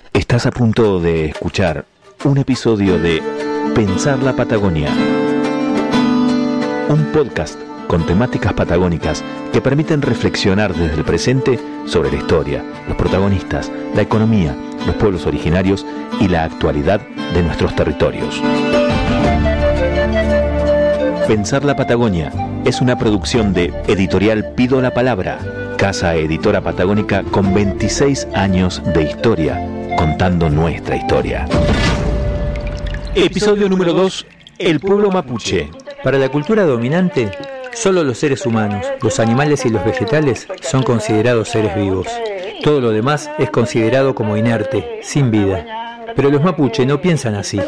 Estás a punto de escuchar un episodio de Pensar la Patagonia, un podcast con temáticas patagónicas que permiten reflexionar desde el presente sobre la historia, los protagonistas, la economía, los pueblos originarios y la actualidad de nuestros territorios. Pensar la Patagonia es una producción de Editorial Pido la Palabra, casa editora patagónica con 26 años de historia, contando nuestra historia. Episodio número 2, el pueblo mapuche. Para la cultura dominante, solo los seres humanos, los animales y los vegetales son considerados seres vivos. Todo lo demás es considerado como inerte, sin vida. Pero los mapuche no piensan así.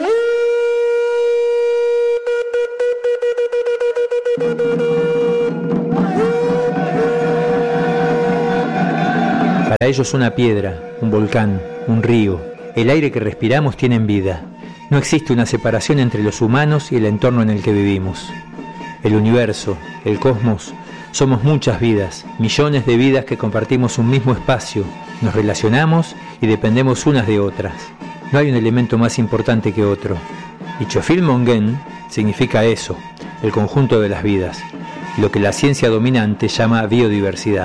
Para ellos una piedra, un volcán, un río, el aire que respiramos tienen vida. No existe una separación entre los humanos y el entorno en el que vivimos. El universo, el cosmos, somos muchas vidas, millones de vidas que compartimos un mismo espacio, nos relacionamos y dependemos unas de otras. No hay un elemento más importante que otro. Y Chofil Mongen significa eso, el conjunto de las vidas, lo que la ciencia dominante llama biodiversidad.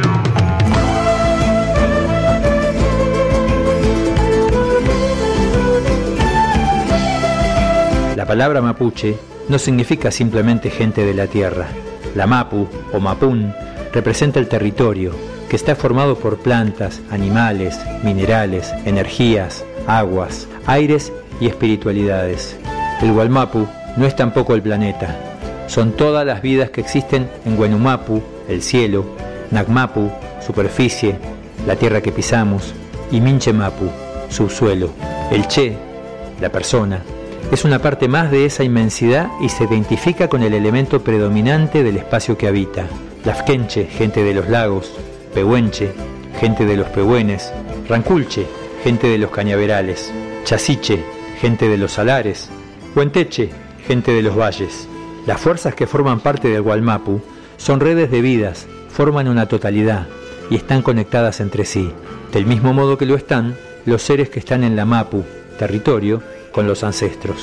La palabra mapuche no significa simplemente gente de la tierra. La mapu o mapún representa el territorio, que está formado por plantas, animales, minerales, energías, aguas, aires y espiritualidades. El Gualmapu no es tampoco el planeta. Son todas las vidas que existen en Huenumapu, el cielo, Nagmapu, superficie, la tierra que pisamos, y Minchemapu, subsuelo. El Che, la persona, es una parte más de esa inmensidad y se identifica con el elemento predominante del espacio que habita. Lafkenche, gente de los lagos, Pehuenche, gente de los pehuenes, Ranculche, gente de los cañaverales, Chasiche, gente de los salares, Huenteche, gente de los valles. Las fuerzas que forman parte del Gualmapu son redes de vidas, forman una totalidad y están conectadas entre sí, del mismo modo que lo están los seres que están en la Mapu, territorio, con los ancestros.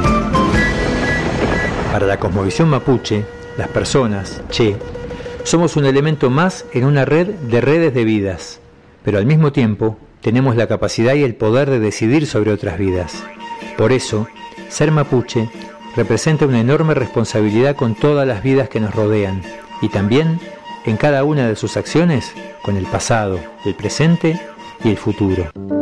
Para la cosmovisión mapuche, las personas, Che, somos un elemento más en una red de redes de vidas, pero al mismo tiempo tenemos la capacidad y el poder de decidir sobre otras vidas. Por eso, ser mapuche representa una enorme responsabilidad con todas las vidas que nos rodean y también en cada una de sus acciones con el pasado, el presente y el futuro.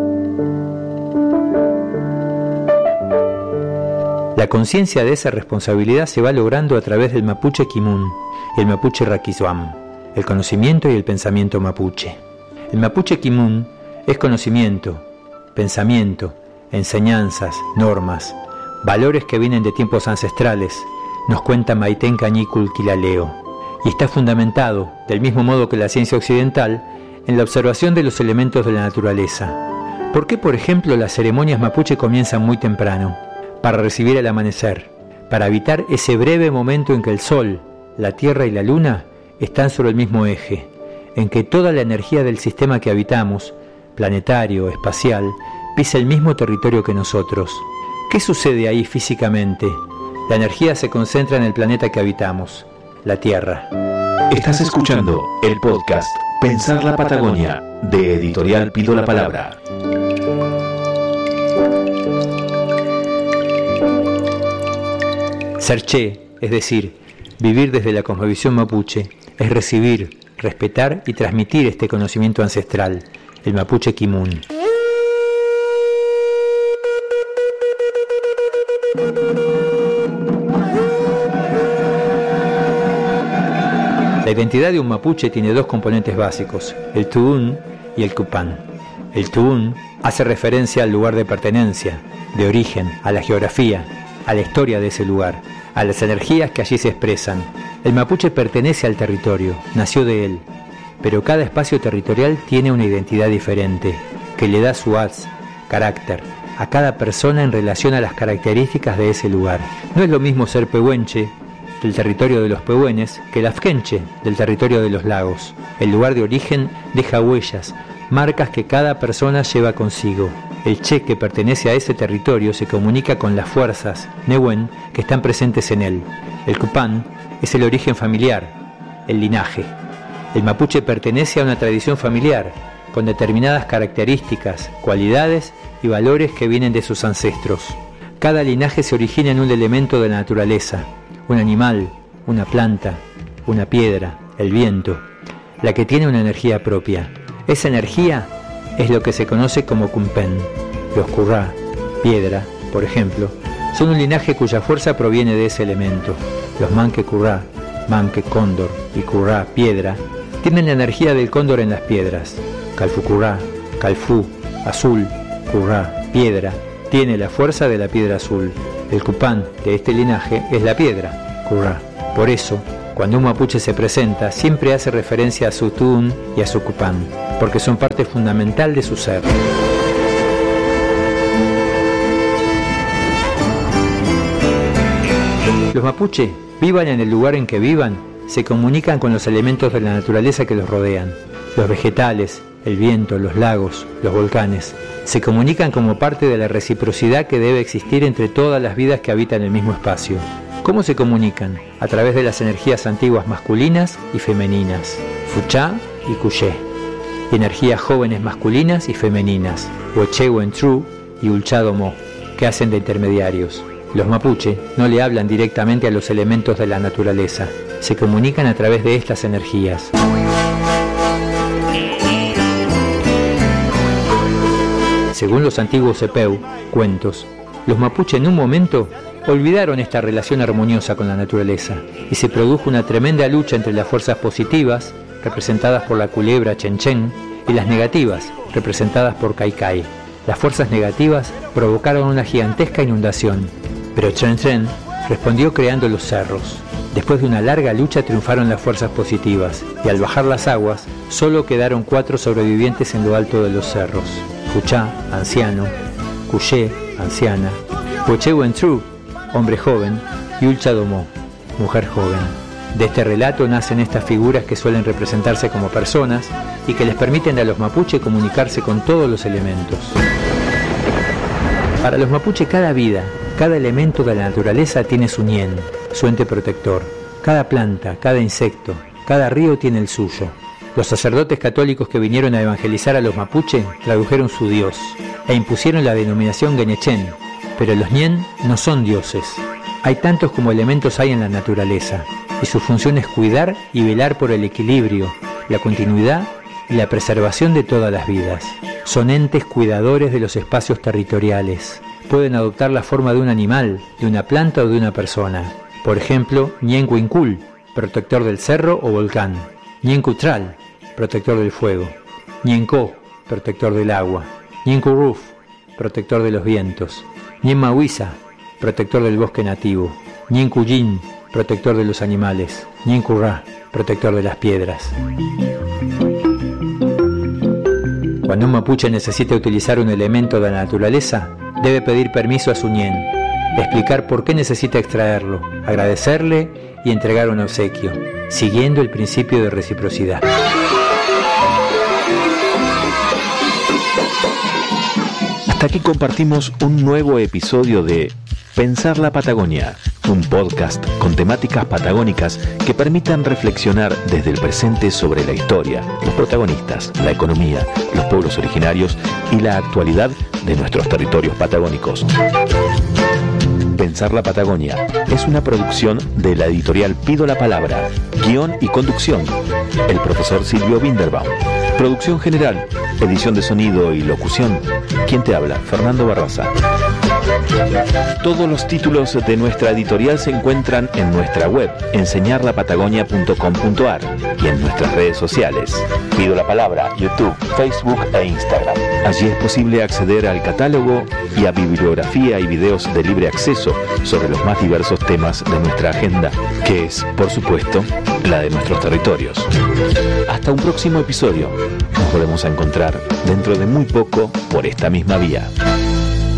La conciencia de esa responsabilidad se va logrando a través del mapuche Kimun y el mapuche Raquiswam, el conocimiento y el pensamiento mapuche. El mapuche Kimun es conocimiento, pensamiento, enseñanzas, normas, valores que vienen de tiempos ancestrales, nos cuenta Maiten Cañicul Quilaleo, y está fundamentado, del mismo modo que la ciencia occidental, en la observación de los elementos de la naturaleza. ¿Por qué, por ejemplo, las ceremonias mapuche comienzan muy temprano? Para recibir el amanecer, para evitar ese breve momento en que el sol, la tierra y la luna están sobre el mismo eje, en que toda la energía del sistema que habitamos, planetario, espacial, pisa el mismo territorio que nosotros. ¿Qué sucede ahí físicamente? La energía se concentra en el planeta que habitamos, la Tierra. Estás escuchando el podcast Pensar la Patagonia, de Editorial Pido la Palabra. Ser Che, es decir, vivir desde la cosmovisión mapuche, es recibir, respetar y transmitir este conocimiento ancestral, el mapuche Kimun. La identidad de un mapuche tiene dos componentes básicos, el tuún y el cupán. El tuún hace referencia al lugar de pertenencia, de origen, a la geografía, a la historia de ese lugar, a las energías que allí se expresan. El mapuche pertenece al territorio, nació de él, pero cada espacio territorial tiene una identidad diferente, que le da su carácter, a cada persona en relación a las características de ese lugar. No es lo mismo ser pehuenche, del territorio de los pehuenes, que lafkenche, del territorio de los lagos. El lugar de origen deja huellas, marcas que cada persona lleva consigo. El Che, que pertenece a ese territorio, se comunica con las fuerzas Nehuen que están presentes en él. El Cupán es el origen familiar, el linaje. El mapuche pertenece a una tradición familiar, con determinadas características, cualidades y valores que vienen de sus ancestros. Cada linaje se origina en un elemento de la naturaleza, un animal, una planta, una piedra, el viento, la que tiene una energía propia. Esa energía es lo que se conoce como Cumpen. Los Currá, piedra, por ejemplo, son un linaje cuya fuerza proviene de ese elemento. Los Manque Currá, Manque cóndor y Currá, piedra, tienen la energía del cóndor en las piedras. Calfu Currá, Calfú, azul, Currá, piedra, tiene la fuerza de la piedra azul. El Cupán de este linaje es la piedra, Currá. Por eso, cuando un mapuche se presenta, siempre hace referencia a su Tun y a su Cupán, porque son parte fundamental de su ser. Los mapuche, vivan en el lugar en que vivan, se comunican con los elementos de la naturaleza que los rodean. Los vegetales, el viento, los lagos, los volcanes, se comunican como parte de la reciprocidad que debe existir entre todas las vidas que habitan el mismo espacio. ¿Cómo se comunican? A través de las energías antiguas masculinas y femeninas, Fuchá y Cuyé, y energías jóvenes masculinas y femeninas, Hueche Huentru y Ulchadomo, que hacen de intermediarios. Los mapuche no le hablan directamente a los elementos de la naturaleza, se comunican a través de estas energías. Según los antiguos Cepeu, cuentos, los mapuche en un momento olvidaron esta relación armoniosa con la naturaleza y se produjo una tremenda lucha entre las fuerzas positivas, representadas por la culebra Chenchen, y las negativas, representadas por Kaikai. Las fuerzas negativas provocaron una gigantesca inundación, pero Chenchen respondió creando los cerros. Después de una larga lucha triunfaron las fuerzas positivas y al bajar las aguas solo quedaron 4 sobrevivientes en lo alto de los cerros: Fuchá, anciano; Cuyé, anciana; Hueche Huentru, hombre joven; y Ulchadomó, mujer joven. De este relato nacen estas figuras que suelen representarse como personas y que les permiten a los mapuche comunicarse con todos los elementos. Para los mapuche cada vida, cada elemento de la naturaleza tiene su ñen, su ente protector. Cada planta, cada insecto, cada río tiene el suyo. Los sacerdotes católicos que vinieron a evangelizar a los mapuche tradujeron su dios e impusieron la denominación Guenechen, pero los ñen no son dioses. Hay tantos como elementos hay en la naturaleza, y su función es cuidar y velar por el equilibrio, la continuidad y la preservación de todas las vidas. Son entes cuidadores de los espacios territoriales. Pueden adoptar la forma de un animal, de una planta o de una persona. Por ejemplo, Ñen Huincul, protector del cerro o volcán; Ñen Cutral, protector del fuego; Ñen Co, protector del agua; Ñen Curruf, protector de los vientos; Ñen Mahuiza, protector del bosque nativo; Ñen Cuyin, protector de los animales; Ñen Currá, protector de las piedras. Cuando un mapuche necesita utilizar un elemento de la naturaleza, debe pedir permiso a su ñen, explicar por qué necesita extraerlo, agradecerle y entregar un obsequio, siguiendo el principio de reciprocidad. Hasta aquí compartimos un nuevo episodio de Pensar la Patagonia, un podcast con temáticas patagónicas que permitan reflexionar desde el presente sobre la historia, los protagonistas, la economía, los pueblos originarios y la actualidad de nuestros territorios patagónicos. Pensar la Patagonia es una producción de la editorial Pido la Palabra, guión y conducción, el profesor Silvio Binderbaum. Producción general, edición de sonido y locución, quien te habla, Fernando Barraza. Todos los títulos de nuestra editorial se encuentran en nuestra web, enseñarlapatagonia.com.ar, y en nuestras redes sociales, Pido la Palabra, YouTube, Facebook e Instagram. Allí es posible acceder al catálogo y a bibliografía y videos de libre acceso sobre los más diversos temas de nuestra agenda, que es, por supuesto, la de nuestros territorios. Hasta un próximo episodio. Nos volvemos a encontrar dentro de muy poco por esta misma vía.